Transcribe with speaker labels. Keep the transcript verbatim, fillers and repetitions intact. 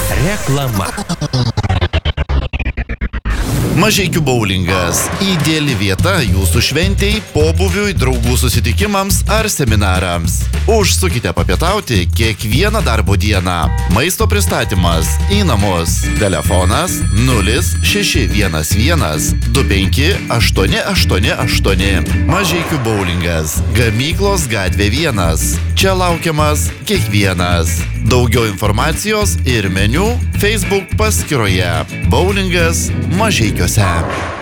Speaker 1: Reklama.
Speaker 2: Mažeikių boulingas – ideali vieta jūsų šventei, pobūviui, draugų susitikimams ar seminarams. Užsukite papietauti kiekvieną darbo dieną. Maisto pristatymas į namus. Telefonas nulis šeši vienas vienas du penki aštuoni aštuoni aštuoni. Mažeikių boulingas – Gamyklos gatvė vienas. Čia laukiamas kiekvienas. Daugiau informacijos ir meniu Facebook paskyroje. Boulingas Mažeikiuose.